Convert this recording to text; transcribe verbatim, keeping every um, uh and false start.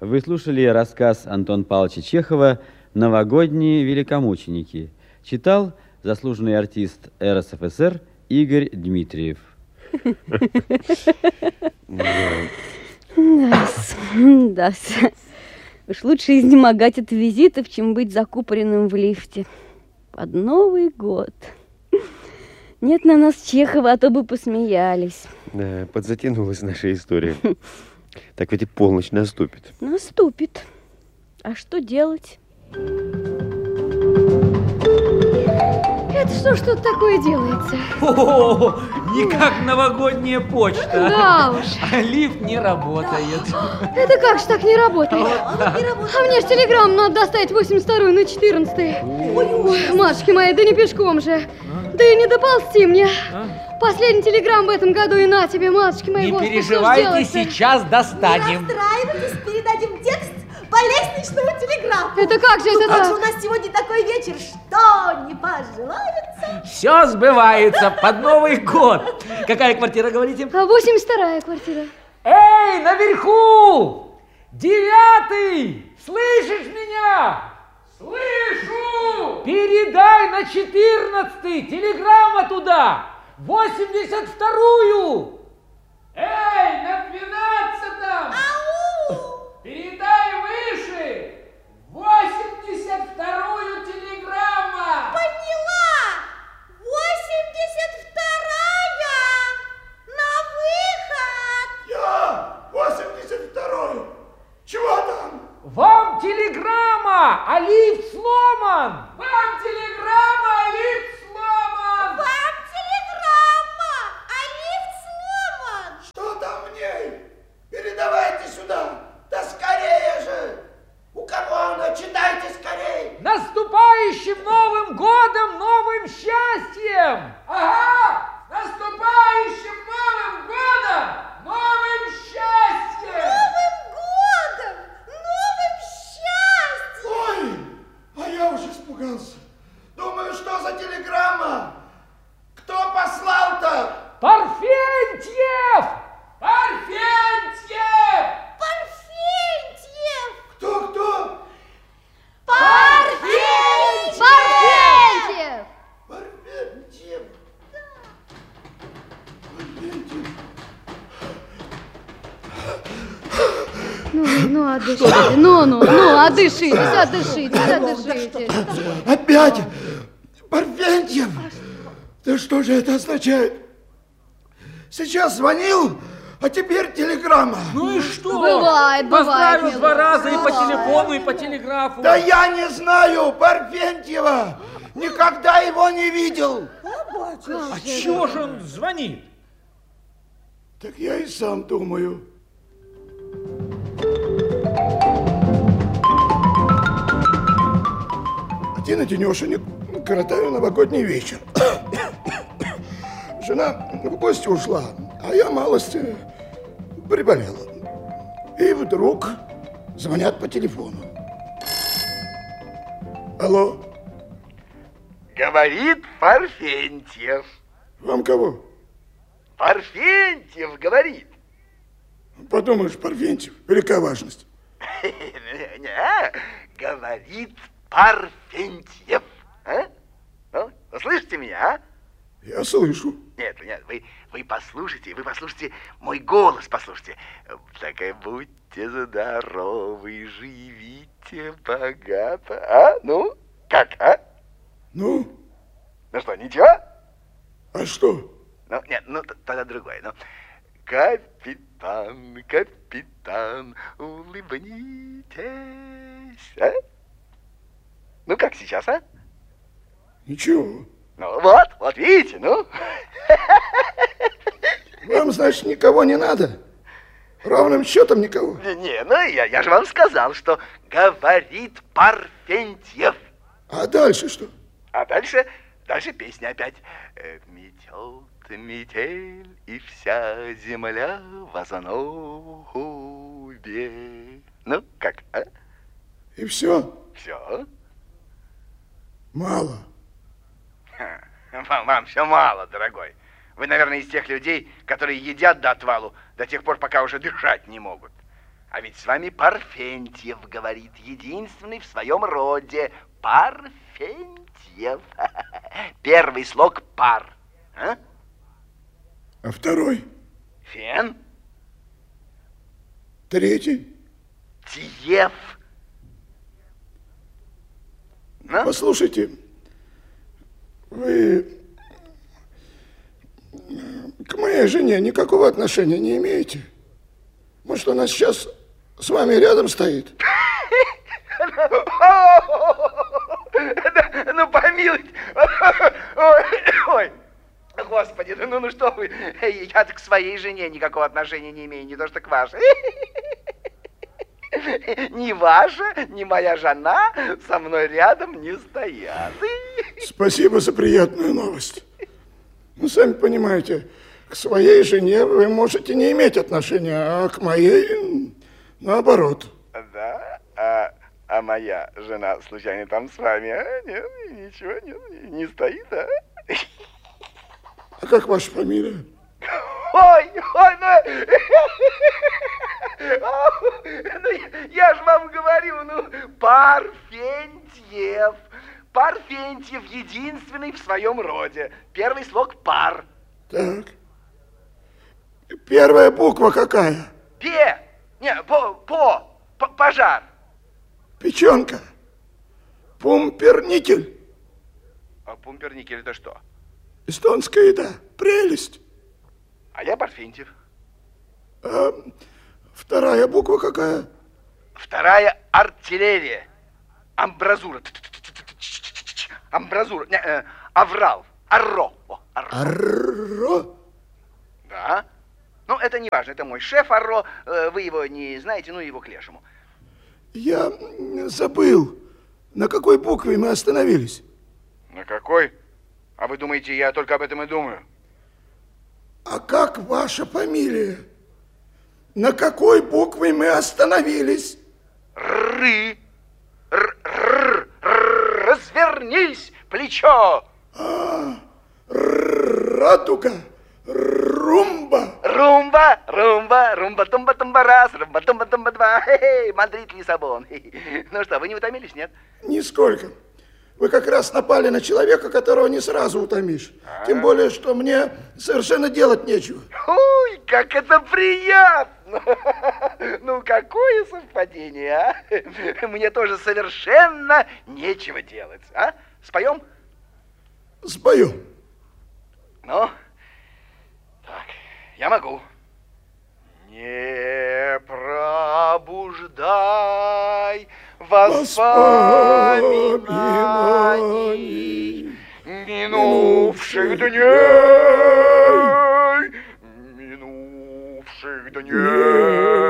Вы слушали рассказ Антона Павловича Чехова «Новогодние великомученики». Читал заслуженный артист эр эс эф эс эр Игорь Дмитриев. Да, уж лучше изнемогать от визитов, чем быть закупоренным в лифте. Под Новый год. Нет на нас Чехова, а то бы посмеялись. Да, подзатянулась наша история. Так ведь и полночь наступит. Наступит. А что делать? Это что ж тут такое делается? О, не как новогодняя почта. Да уж. А лифт не работает. Это как же так не работает? А мне ж телеграмму надо доставить восемьдесят вторую на четырнадцатое. Ой, матушки мои, да не пешком же. Да и не доползти мне. Последняя телеграмма в этом году, и на тебе, матушки мои. Не Господи, переживайте, сейчас достанем. Не расстраивайтесь, передадим текст по лестничному телеграфу. Это как же это Так так? что у нас сегодня такой вечер, что не пожелается. Все сбывается под Новый год. Какая квартира, говорите? А восемьдесят вторая квартира. Эй, наверху! Девятый! Слышишь меня? Слышу! Передай на четырнадцатый телеграмма туда! восемьдесят вторую! Эй, на двенадцатом! Ау! Передай выше! восемьдесят вторую телеграмма! Поняла! восемьдесят вторая! На выход! Я восемьдесят второй! Чего там? Вам телеграмма, а лифт сломан! Вам телеграмма, а лифт сломан! Вам телеграмма, а лифт сломан! Что там в ней? Передавайте сюда! Да скорее же! У кого она? Читайте скорей! Наступающим Новым годом, новым счастьем! Ага! Наступающим Новым годом, новым счастьем! Новым годом! Новым счастьем! Ой, а я уже испугался. Думаю, что за телеграмма? Кто послал-то? Парфентьев! Парфентьев! Парфентьев! Кто-кто? Парфентьев! Парфентьев! Парфентьев. Парфентьев. Ну, ну, отдышите, ну, ну, ну, отдышитесь, отдышитесь, отдышитесь. Опять? Парфентьев? Да что же это означает? Сейчас звонил, а теперь телеграмма. Ну и что? Бывает, бывает, Поздравил два милый, раза и по бывает. телефону, и по телеграфу. Да я не знаю Парфентьева. Никогда его не видел. А чего же он звонит? Так я и сам думаю. Один одинешенек, коротаю новогодний вечер. Жена в гости ушла, а я малость э, приболела. И вдруг звонят по телефону. Алло, Говорит Парфентьев. вам кого? Парфентьев говорит. Подумаешь, Парфентьев, велика важность. Не, говорит Парфентьев. А? Ну, вы слышите меня, а? Я слышу. Нет, нет, вы, вы послушайте, вы послушайте мой голос, послушайте. Так и будьте здоровы, живите богато. А? Ну, как, а? Ну, Ну что, ничего? а что? Ну, нет, ну, т- тогда другое. Ну, капитан, капитан, улыбнитесь. А? Ну, как сейчас, а? Ничего. Ну, вот, вот видите, ну. Вам, значит, никого не надо? Ровным счетом никого? Не, не, ну, я, я же вам сказал, что говорит Парфентьев. А дальше что? А дальше, дальше песня опять. Э, Метет метель, и вся земля в ознобе. Ну, как, а? И все? Все. Мало. Вам, вам все мало, дорогой. Вы, наверное, из тех людей, которые едят до отвалу до тех пор, пока уже дышать не могут. А ведь с вами Парфентьев говорит, единственный в своем роде. Парфентьев. Первый слог пар. А, А второй? Фен. Третий? Тиев. Ну? Послушайте, вы к моей жене никакого отношения не имеете? Может, она сейчас с вами рядом стоит? Ну, помилуйте. Ой, ой. Господи, ну, ну что вы, я-то к своей жене никакого отношения не имею, не то что к вашей. Ни ваша, ни моя жена со мной рядом не стоят. Спасибо за приятную новость. Ну, сами понимаете, к своей жене вы можете не иметь отношения, а к моей наоборот. Да? А, а моя жена случайно там с вами? А? Нет, ничего, нет, не стоит, а? А как ваша фамилия? Ой, ой, ну... ну я же вам говорю, ну, Парфентьев. Парфентьев единственный в своем роде. Первый слог пар. Так. Первая буква какая? Пе. Не, по, по, по пожар. Печенка. Пумперникель. А пумперникель это что? Эстонская еда. Прелесть. А я Парфентьев. А вторая буква какая? Вторая артиллерия. Амбразура. Амбразура. Не, э, аврал. Арро. О, арро. Арро? Да. Ну, это не важно. Это мой шеф Арро. Э, вы его не знаете, ну его к лешему. Я забыл, на какой букве мы остановились. На какой? А вы думаете, я только об этом и думаю? А как ваша фамилия? На какой букве мы остановились? Ры. Р-р-р. Развернись, плечо. А, радуга. Румба. Румба, румба, румба, тумба, тумбарас, румба, тумба, тумба, два. Хе-хе, Мадрид, Лиссабон. Хе-хе. Ну что, вы не утомились, нет? Нисколько. Вы как раз напали на человека, которого не сразу утомишь. А? Тем более, что мне совершенно делать нечего. Ой, как это приятно! Ну, какое совпадение, а? Мне тоже совершенно нечего делать, а? Споем? Споем. Ну, так, я могу. Не пробуждай воспоминаний минувших дней, минувших дней.